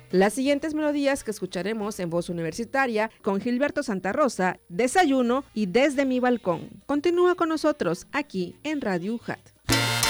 Las siguientes melodías que escucharemos en Voz Universitaria con Gilberto Santa Rosa, Desayuno y Desde mi balcón. Continúa con nosotros aquí en Radio UJAT.